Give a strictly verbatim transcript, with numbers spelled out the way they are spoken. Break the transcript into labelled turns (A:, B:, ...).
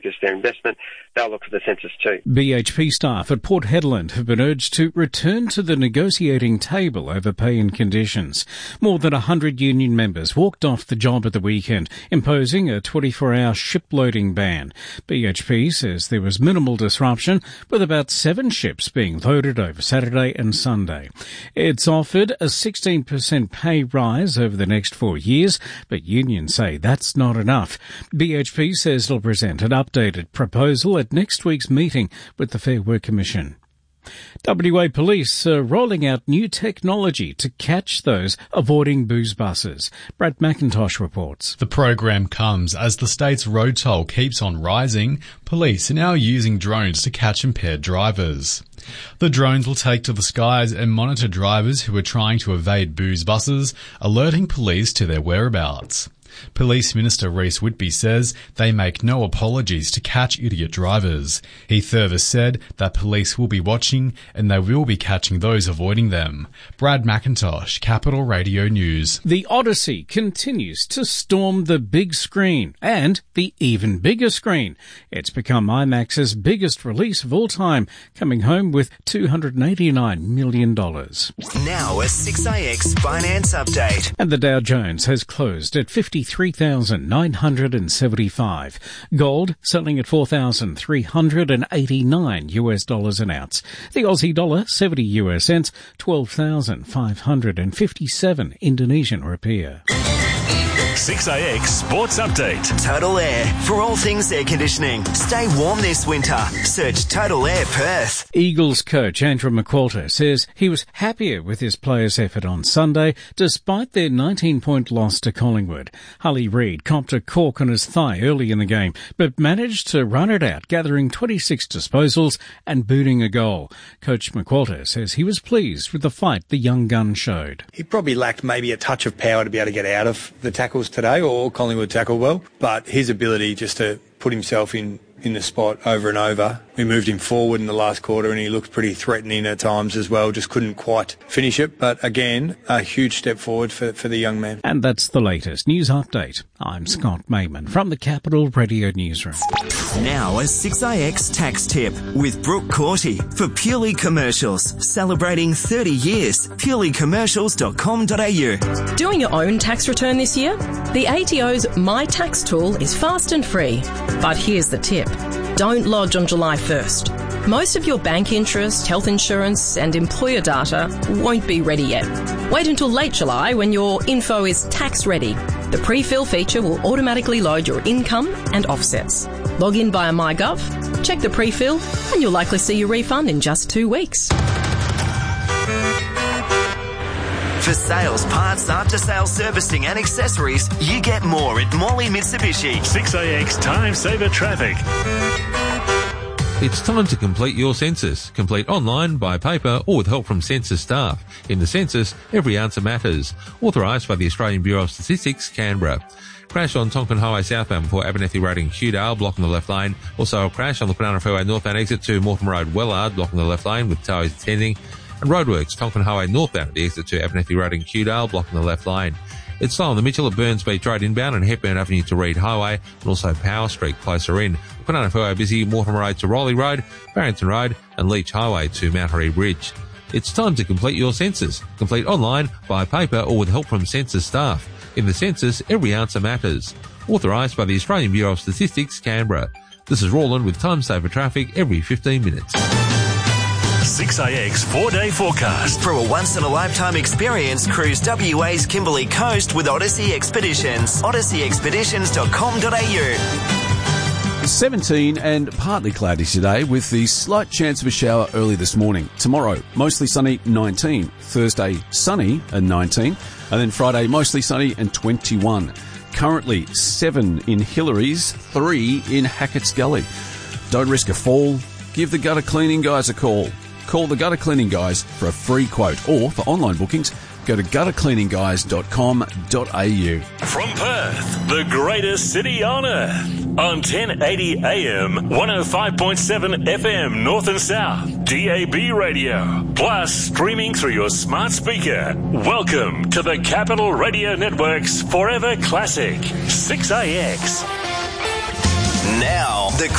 A: Because their investment, they'll look at the census too.
B: B H P staff at Port Hedland have been urged to return to the negotiating table over pay and conditions. More than one hundred union members walked off the job at the weekend, imposing a twenty-four hour ship-loading ban. B H P says there was minimal disruption, with about seven ships being loaded over Saturday and Sunday. It's offered a sixteen percent pay rise over the next four years, but unions say that's not enough. B H P says it'll present an updated proposal at next week's meeting with the Fair Work Commission. W A Police are rolling out new technology to catch those avoiding booze buses. Brad McIntosh reports.
C: The program comes as the state's road toll keeps on rising. Police are now using drones to catch impaired drivers. The drones will take to the skies and monitor drivers who are trying to evade booze buses, alerting police to their whereabouts. Police Minister Reece Whitby says they make no apologies to catch idiot drivers. He further said that police will be watching and they will be catching those avoiding them. Brad McIntosh, Capital Radio News.
B: The Odyssey continues to storm the big screen and the even bigger screen. It's become IMAX's biggest release of all time, coming home with two hundred eighty-nine million dollars.
D: Now a six A X finance update.
B: And the Dow Jones has closed at fifty-three thousand nine hundred seventy-five. Gold selling at four thousand three hundred eighty-nine U S dollars an ounce. The Aussie dollar seventy U S cents, twelve thousand five hundred fifty-seven Indonesian rupiah.
E: six A X Sports Update.
D: Total Air. For all things air conditioning. Stay warm this winter. Search Total Air Perth.
B: Eagles coach Andrew McQualter says he was happier with his players' effort on Sunday despite their nineteen point loss to Collingwood. Hully Reid copped a cork on his thigh early in the game but managed to run it out, gathering twenty-six disposals and booting a goal. Coach McQualter says he was pleased with the fight the young gun showed.
F: He probably lacked maybe a touch of power to be able to get out of the tackles today, or Collingwood tackled well, but his ability just to put himself in, in the spot over and over. We moved him forward in the last quarter and he looked pretty threatening at times as well, just couldn't quite finish it. But again, a huge step forward for, for the young man.
B: And that's the latest news update. I'm Scott Mayman from the Capital Radio Newsroom.
D: Now a six A X tax tip with Brooke Corty for Purely Commercials. Celebrating thirty years. purely commercials dot com dot a u.
G: Doing your own tax return this year? The A T O's My Tax tool is fast and free. But here's the tip. Don't lodge on July first. Most of your bank interest, health insurance and employer data won't be ready yet. Wait until late July when your info is tax ready. The pre-fill feature will automatically load your income and offsets. Log in via MyGov, check the pre-fill and you'll likely see your refund in just two weeks.
D: For sales, parts, after-sales servicing and accessories, you get more at Morley Mitsubishi.
E: six A X Time Saver Traffic.
H: It's time to complete your census. Complete online, by paper or with help from census staff. In the census, every answer matters. Authorised by the Australian Bureau of Statistics, Canberra. Crash on Tonkin Highway southbound before Abernethy Road in Kewdale, blocking the left lane. Also a crash on the Banana Fairway northbound exit to Mortimer Road, Wellard, blocking the left lane with towers attending. And roadworks, Tonkin Highway northbound at the exit to Abernethy Road in Kewdale, blocking the left lane. It's slow on the Mitchell at Burns Beach Road inbound and Hepburn Avenue to Reed Highway, and also Power Street closer in. Banana Fairway busy, Mortimer Road to Rowley Road, Barrington Road and Leach Highway to Mount Harry Bridge. It's time to complete your census. Complete online, by paper or with help from census staff. In the census, every answer matters. Authorised by the Australian Bureau of Statistics, Canberra. This is Roland with Time Saver Traffic every fifteen minutes.
E: six A X four-day forecast.
D: For a once-in-a-lifetime experience, cruise W A's Kimberley Coast with Odyssey Expeditions. odyssey expeditions dot com dot a u.
I: seventeen and partly cloudy today with the slight chance of a shower early this morning. Tomorrow, mostly sunny, nineteen. Thursday, sunny and nineteen. And then Friday, mostly sunny and twenty-one. Currently, seven in Hillary's, three in Hackett's Gully. Don't risk a fall. Give the gutter cleaning guys a call. Call the gutter cleaning guys for a free quote, or for online bookings, go to gutter cleaning guys dot com dot a u.
E: From Perth, the greatest city on earth, on ten eighty A M, one oh five point seven F M North and South, D A B radio, plus streaming through your smart speaker. Welcome to the Capital Radio Network's Forever Classic, six A X.
D: Now, the